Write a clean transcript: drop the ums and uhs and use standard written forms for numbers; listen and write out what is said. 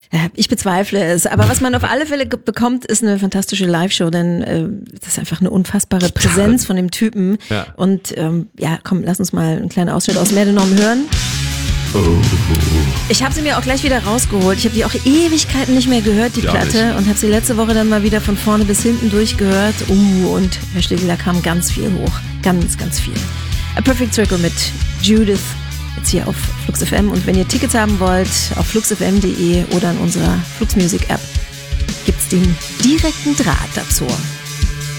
Ich bezweifle es, aber was man auf alle Fälle bekommt, ist eine fantastische Live-Show, denn das ist einfach eine unfassbare Präsenz von dem Typen. Ja. Und komm, lass uns mal einen kleinen Ausschnitt aus Mer de Norm hören. Ich habe sie mir auch gleich wieder rausgeholt. Ich habe die auch Ewigkeiten nicht mehr gehört, die Platte, und habe sie letzte Woche dann mal wieder von vorne bis hinten durchgehört. Und Herr Stegel, da kam ganz viel hoch. Ganz, ganz viel. A Perfect Circle mit Judith. Jetzt hier auf Flux FM, und wenn ihr Tickets haben wollt, auf fluxfm.de oder in unserer Flux Music App gibt's den direkten Draht dazu.